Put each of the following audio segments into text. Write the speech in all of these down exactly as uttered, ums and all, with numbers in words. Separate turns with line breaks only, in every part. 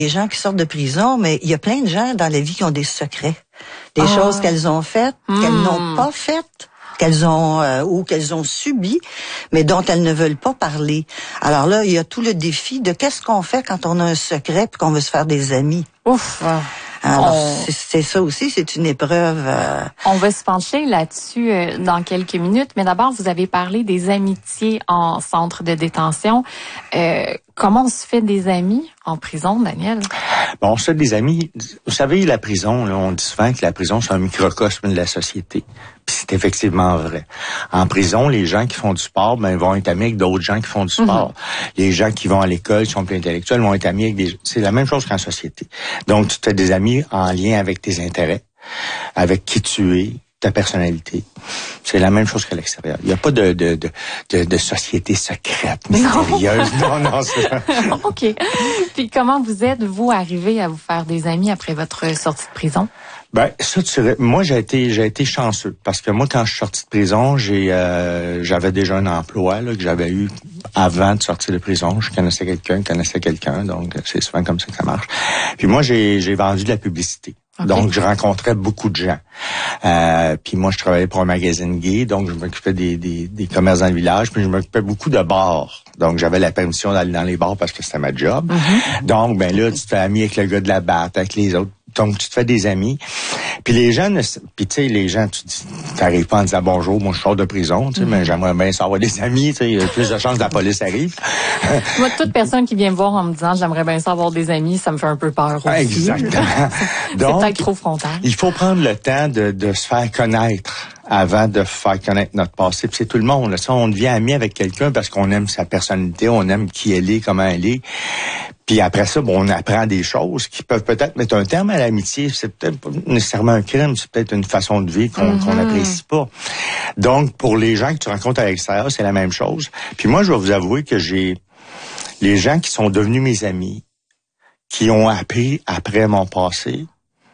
des gens qui sortent de prison, mais il y a plein de gens dans la vie qui ont des secrets. Des
ah.
choses qu'elles ont faites, mmh. qu'elles n'ont pas faites, qu'elles ont euh, ou qu'elles ont subies, mais dont elles ne veulent pas parler. Alors là, il y a tout le défi de qu'est-ce qu'on fait quand on a un secret puis qu'on veut se faire des amis.
Ouf!
Alors,
on...
c'est, c'est ça aussi, c'est une épreuve. Euh...
On va se pencher là-dessus euh, dans quelques minutes, mais d'abord, vous avez parlé des amitiés en centre de détention. Euh, comment on se fait des amis en prison, Daniel?
Bon, on se fait des amis. Vous savez, la prison, là, on dit souvent que la prison, c'est un microcosme de la société. Puis c'est effectivement vrai. En prison, les gens qui font du sport, ben, vont être amis avec d'autres gens qui font du sport. Mm-hmm. Les gens qui vont à l'école, qui sont plus intellectuels, vont être amis avec des... C'est la même chose qu'en société. Donc, tu te fais des amis en lien avec tes intérêts, avec qui tu es, ta personnalité. C'est la même chose qu'à l'extérieur. Il n'y a pas de, de, de, de, de société secrète, mystérieuse. Non, non, non c'est...
OK. Puis comment vous êtes, vous, arrivé à vous faire des amis après votre sortie de prison?
Ben ça, tu, moi j'ai été j'ai été chanceux parce que moi quand je suis sorti de prison, j'ai euh, j'avais déjà un emploi là que j'avais eu avant de sortir de prison. Je connaissais quelqu'un, je connaissais quelqu'un, donc c'est souvent comme ça que ça marche. Puis moi j'ai j'ai vendu de la publicité. Okay. Donc, je rencontrais beaucoup de gens. Euh, puis moi, je travaillais pour un magazine gay, donc je m'occupais des, des, des commerces dans le village, puis je m'occupais beaucoup de bars. Donc, j'avais la permission d'aller dans les bars parce que c'était ma job. Mm-hmm. Donc, ben là, tu te fais ami avec le gars de la batte, avec les autres. Donc, tu te fais des amis. Puis les gens, ne, puis tu sais, les gens, tu t'arrives pas à dire bonjour, moi je sors de prison, tu sais, mm-hmm. mais j'aimerais bien savoir des amis, tu sais, il y a plus de chances que la police arrive.
Moi, toute personne qui vient me voir en me disant j'aimerais bien savoir des amis, ça me fait un peu peur aussi.
Exactement.
C'est
Donc,
peut-être trop frontal.
Il faut prendre le temps de, de se faire connaître avant de faire connaître notre passé. Puis c'est tout le monde. Là. Ça, on devient ami avec quelqu'un parce qu'on aime sa personnalité, on aime qui elle est, comment elle est. Puis après ça, bon, on apprend des choses qui peuvent peut-être mettre un terme à l'amitié. C'est peut-être pas nécessairement un crime, c'est peut-être une façon de vivre qu'on mm-hmm. qu'on n'apprécie pas. Donc, pour les gens que tu rencontres à l'extérieur, c'est la même chose. Puis moi, je vais vous avouer que j'ai les gens qui sont devenus mes amis, qui ont appris après mon passé,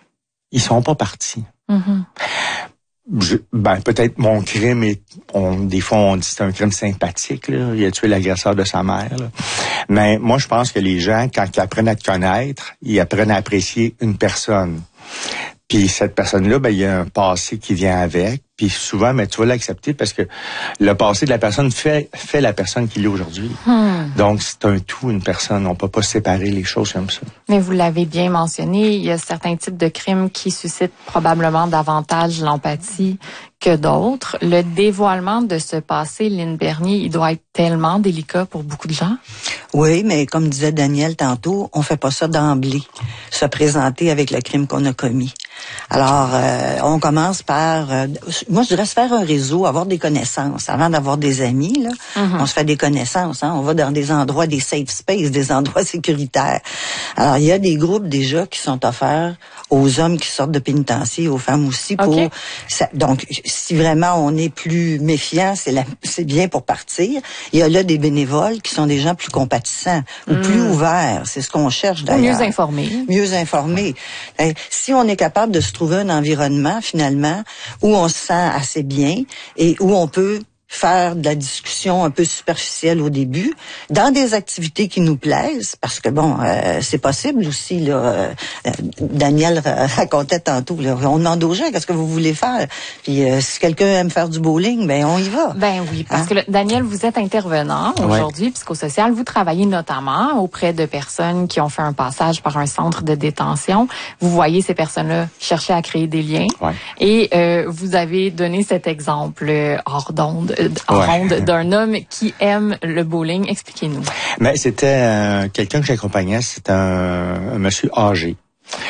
ils sont pas partis. Mm-hmm. Je, ben peut-être mon crime est, on, des fois on dit c'est un crime sympathique, là. Il a tué l'agresseur de sa mère, là. Mais moi je pense que les gens quand ils apprennent à te connaître, ils apprennent à apprécier une personne. Puis cette personne-là, ben il y a un passé qui vient avec. Puis souvent, mais tu vas l'accepter parce que le passé de la personne fait fait la personne qu'il est aujourd'hui. Hmm. Donc c'est un tout, une personne. On peut pas séparer les choses comme ça.
Mais vous l'avez bien mentionné, il y a certains types de crimes qui suscitent probablement davantage l'empathie que d'autres. Le dévoilement de ce passé, Lynn Bernier, il doit être tellement délicat pour beaucoup de gens.
Oui, mais comme disait Daniel tantôt, on fait pas ça d'emblée, se présenter avec le crime qu'on a commis. Alors, euh, on commence par, euh, moi je dirais se faire un réseau, avoir des connaissances. Avant d'avoir des amis, là, mm-hmm. on se fait des connaissances. Hein, on va dans des endroits, des safe spaces, des endroits sécuritaires. Alors, il y a des groupes déjà qui sont offerts aux hommes qui sortent de pénitencier, aux femmes aussi. Pour okay. ça, donc, si vraiment on est plus méfiant, c'est, la, c'est bien pour partir. Il y a là des bénévoles qui sont des gens plus compatissants ou mm. plus ouverts. C'est ce qu'on cherche d'ailleurs.
Mieux informés.
Mieux informés. Mm. Si on est capable de se trouver un environnement, finalement, où on se sent assez bien et où on peut faire de la discussion un peu superficielle au début, dans des activités qui nous plaisent, parce que bon, euh, c'est possible aussi, là, euh, Daniel racontait tantôt, là, on demande aux gens qu'est-ce que vous voulez faire, puis euh, si quelqu'un aime faire du bowling, ben on y va.
Ben oui, parce hein? que là, Daniel, vous êtes intervenant aujourd'hui, ouais. psychosocial, vous travaillez notamment auprès de personnes qui ont fait un passage par un centre de détention, vous voyez ces personnes-là chercher à créer des liens, ouais. et euh, vous avez donné cet exemple hors d'onde, en ouais. ronde d'un homme qui aime le bowling. Expliquez-nous.
Mais c'était euh, quelqu'un que j'accompagnais, c'était un, un monsieur âgé.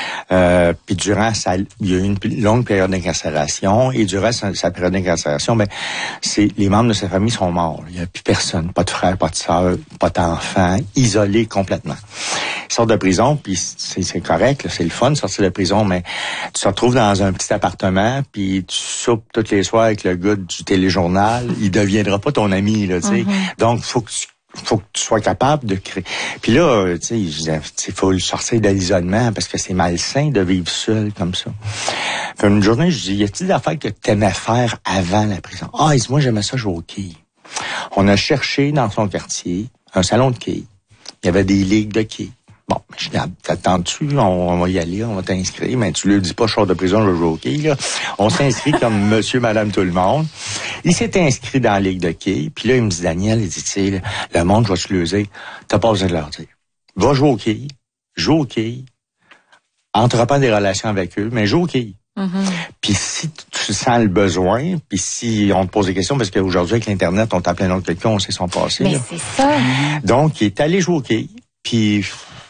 Euh, puis durant sa, il y a eu une longue période d'incarcération et durant sa, sa période d'incarcération, ben c'est les membres de sa famille sont morts. Il n'y a plus personne, pas de frère, pas de sœur, pas d'enfant, isolé complètement. Il sort de prison, puis c'est, c'est correct, là, c'est le fun de sortir de prison, mais tu te retrouves dans un petit appartement, puis tu soupes tous les soirs avec le gars du téléjournal, il deviendra pas ton ami, là, tu sais. Mm-hmm. Donc, faut que tu faut que tu sois capable de créer. Puis là, tu sais, je disais, il faut le sortir de l'isolement parce que c'est malsain de vivre seul comme ça. Puis une journée, je dis, y a-t-il des affaires que tu aimais faire avant la prison? Ah, il dit, moi, j'aimais ça jouer au quilles. On a cherché dans son quartier un salon de quilles. Il y avait des ligues de quilles. Bon, je dis, t'attends-tu, on, on va y aller, on va t'inscrire, mais tu lui dis pas, je sors de prison, je vais jouer au quilles, là. On s'inscrit comme monsieur, madame, tout le monde. Il s'est inscrit dans la ligue de quilles, puis là, il me dit, Daniel, il dit, tu sais, le monde, je vais te le dire, t'as pas besoin de leur dire. Va jouer au quilles, joue au quilles, entreprends des relations avec eux, mais joue au quilles. Mm-hmm. Puis si tu sens le besoin, puis si on te pose des questions, parce qu'aujourd'hui, avec l'Internet, on tape un nom de quelqu'un, on sait son passé.
Mais
là.
c'est ça.
Donc, il est allé jouer au quilles, puis...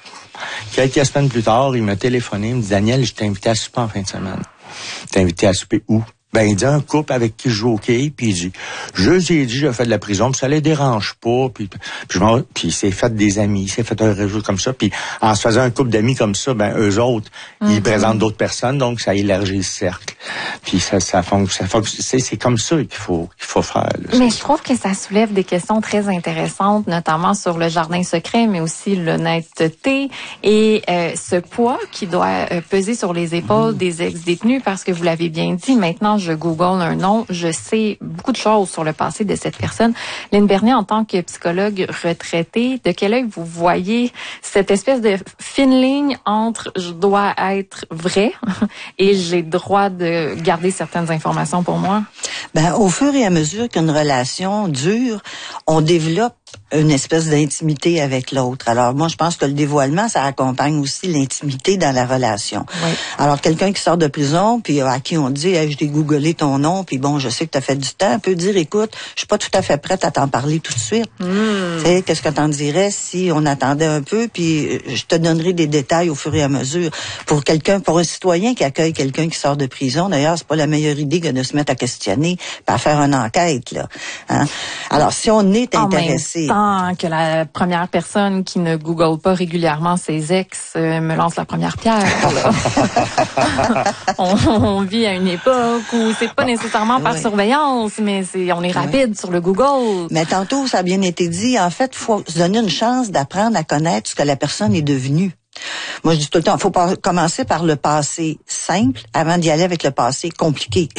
Quelques semaines plus tard, il m'a téléphoné, il me dit, Daniel, je t'ai invité à souper en fin de semaine. Je t'ai invité à souper où? Ben, il dit, un couple avec qui je joue au quai, puis il dit, je lui ai dit, j'ai fait de la prison, puis ça les dérange pas, puis, puis, je puis il s'est fait des amis, il s'est fait un réseau comme ça, puis en se faisant un couple d'amis comme ça, ben, eux autres, mm-hmm. ils présentent d'autres personnes, donc ça élargit le cercle. Puis ça, ça fonctionne, ça fonctionne, c'est, c'est comme ça qu'il faut, qu'il faut faire. Là,
mais je trouve que ça soulève des questions très intéressantes, notamment sur le jardin secret, mais aussi l'honnêteté et euh, ce poids qui doit euh, peser sur les épaules mmh. des ex-détenus, parce que vous l'avez bien dit, maintenant je google un nom, je sais beaucoup de choses sur le passé de cette personne. Lynne Bernier, en tant que psychologue retraitée, de quel œil vous voyez cette espèce de fine ligne entre je dois être vrai et j'ai droit de garder certaines informations pour moi?
Ben, au fur et à mesure qu'une relation dure, on développe une espèce d'intimité avec l'autre. Alors, moi, je pense que le dévoilement, ça accompagne aussi l'intimité dans la relation. Oui. Alors, quelqu'un qui sort de prison, puis à qui on dit, hey, je t'ai googlé ton nom, puis bon, je sais que tu as fait du temps, peut dire, écoute, je suis pas tout à fait prête à t'en parler tout de suite. Mm. Tu sais, qu'est-ce que t'en dirais si on attendait un peu, puis je te donnerai des détails au fur et à mesure. Pour quelqu'un, pour un citoyen qui accueille quelqu'un qui sort de prison, d'ailleurs, c'est pas la meilleure idée que de se mettre à questionner, puis à faire une enquête, là. Hein? Alors, si on est intéressé...
que la première personne qui ne google pas régulièrement ses ex euh, me lance la première pierre. on, on vit à une époque où c'est pas nécessairement par oui. surveillance, mais c'est on est rapide oui. sur le Google.
Mais tantôt, ça a bien été dit, en fait, il faut se donner une chance d'apprendre à connaître ce que la personne est devenue. Moi, je dis tout le temps, il faut pas commencer par le passé simple avant d'y aller avec le passé compliqué.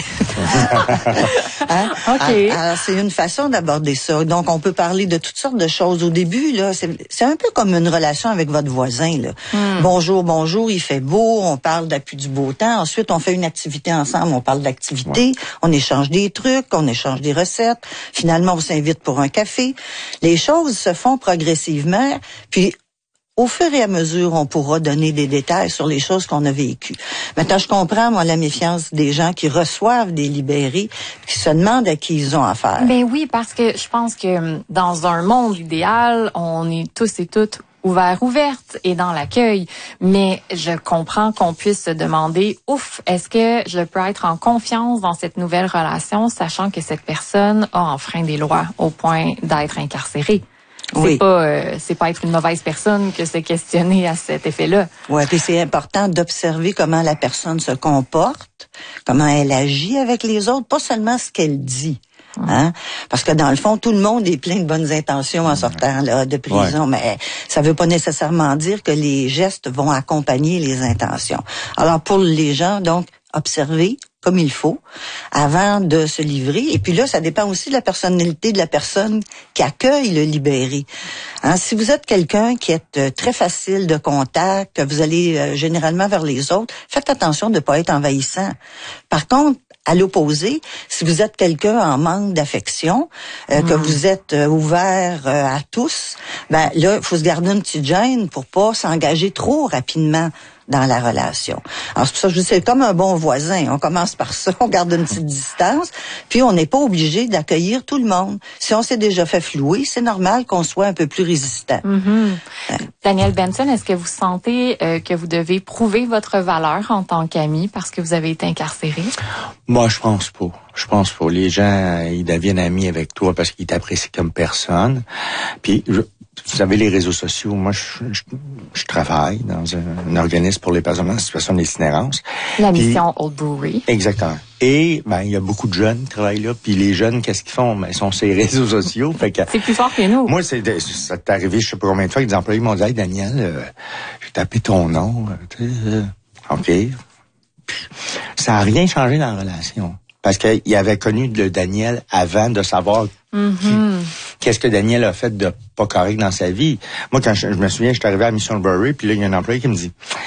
hein? OK. Alors, c'est une façon d'aborder ça. Donc, on peut parler de toutes sortes de choses. Au début, là, c'est, c'est un peu comme une relation avec votre voisin, là. Mm. Bonjour, bonjour, il fait beau, on parle d'appui du beau temps. Ensuite, on fait une activité ensemble, on parle d'activité, ouais. on échange des trucs, on échange des recettes. Finalement, on s'invite pour un café. Les choses se font progressivement, puis au fur et à mesure, on pourra donner des détails sur les choses qu'on a vécues. Maintenant, je comprends, moi, la méfiance des gens qui reçoivent des libérés, qui se demandent à qui ils ont affaire.
Ben oui, parce que je pense que dans un monde idéal, on est tous et toutes ouverts, ouvertes et dans l'accueil. Mais je comprends qu'on puisse se demander, ouf, est-ce que je peux être en confiance dans cette nouvelle relation, sachant que cette personne a enfreint des lois au point d'être incarcérée? C'est oui. pas euh, c'est pas être une mauvaise personne que c'est questionner à cet effet-là.
Ouais, puis c'est important d'observer comment la personne se comporte, comment elle agit avec les autres, pas seulement ce qu'elle dit. Hein? Parce que dans le fond, tout le monde est plein de bonnes intentions en sortant là, de prison, ouais. mais ça veut pas nécessairement dire que les gestes vont accompagner les intentions. Alors pour les gens, donc, observer comme il faut avant de se livrer. Et puis là, ça dépend aussi de la personnalité de la personne qui accueille le libéré. Hein, si vous êtes quelqu'un qui est euh, très facile de contact, que vous allez euh, généralement vers les autres, faites attention de ne pas être envahissant. Par contre, à l'opposé, si vous êtes quelqu'un en manque d'affection, euh, mmh. que vous êtes euh, ouvert euh, à tous, ben là, il faut se garder une petite gêne pour pas s'engager trop rapidement dans la relation. Alors, c'est pour ça que je dis, c'est comme un bon voisin. On commence par ça, on garde une petite distance, puis on n'est pas obligé d'accueillir tout le monde. Si on s'est déjà fait flouer, c'est normal qu'on soit un peu plus résistant.
Mm-hmm. Ouais. Daniel Benson, est-ce que vous sentez euh, que vous devez prouver votre valeur en tant qu'ami parce que vous avez été incarcéré?
Moi, je pense pas. Je pense pas. Les gens, ils deviennent amis avec toi parce qu'ils t'apprécient comme personne. Puis, je, vous savez, les réseaux sociaux, moi, je, je, je travaille dans un, un organisme pour les personnes en situation d'itinérance.
La mission Old Brewery.
Exactement. Et ben il y a beaucoup de jeunes qui travaillent là. Puis les jeunes, qu'est-ce qu'ils font? Ben, ils sont sur les réseaux sociaux. Fait que,
c'est plus fort que nous.
Moi, c'est ça t'est arrivé, je sais pas combien de fois, que des employés m'ont dit, hey, Daniel, euh, j'ai tapé ton nom. Tu sais, euh, OK. Puis, ça n'a rien changé dans la relation. Parce qu'il avait connu le Daniel avant de savoir
mm-hmm.
qu'est-ce que Daniel a fait de pas correct dans sa vie. Moi, quand je, je me souviens, je suis arrivé à Mission Bury, puis là, il y a un employé qui me dit,